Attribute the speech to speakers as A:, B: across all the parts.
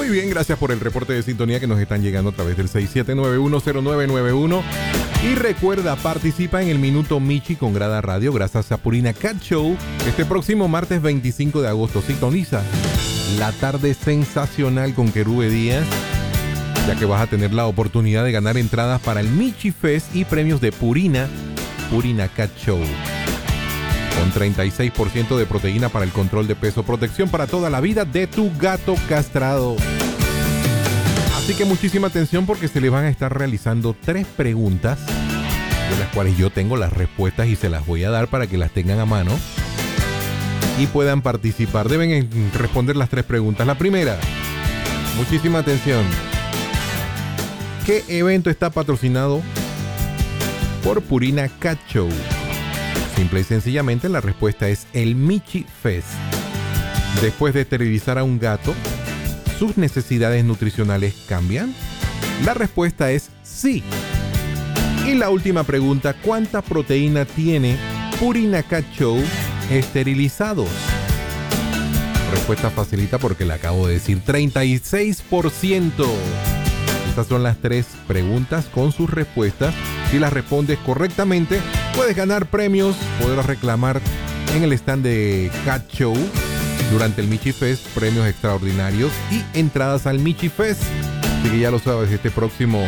A: Muy bien, gracias por el reporte de sintonía que nos están llegando a través del 67910991. Y recuerda, participa en el Minuto Michi con Grada Radio gracias a Purina Cat Show. Este próximo martes 25 de agosto sintoniza la tarde sensacional con Querube Díaz, ya que vas a tener la oportunidad de ganar entradas para el Michi Fest y premios de Purina Cat Show. Con 36% de proteína para el control de peso, protección para toda la vida de tu gato castrado. Así que muchísima atención porque se le van a estar realizando 3 preguntas, de las cuales yo tengo las respuestas y se las voy a dar para que las tengan a mano y puedan participar. Deben responder las 3 preguntas. La primera, muchísima atención. ¿Qué evento está patrocinado por Purina Cat Show? Simple y sencillamente la respuesta es el Michi Fest. Después de esterilizar a un gato, ¿sus necesidades nutricionales cambian? La respuesta es sí. Y la última pregunta, ¿cuánta proteína tiene Purina Cat Show esterilizados? Respuesta facilita porque la acabo de decir, 36%. Estas son las 3 preguntas con sus respuestas. Si las respondes correctamente, puedes ganar premios, podrás reclamar en el stand de Cat Show durante el Michi Fest, premios extraordinarios y entradas al Michi Fest. Así que ya lo sabes, este próximo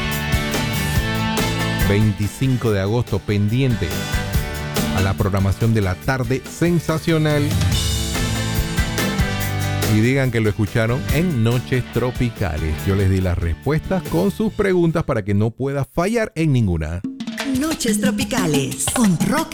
A: 25 de agosto, pendiente a la programación de la tarde sensacional. Y digan que lo escucharon en Noches Tropicales. Yo les di las respuestas con sus preguntas para que no pueda fallar en ninguna.
B: Noches Tropicales con Roque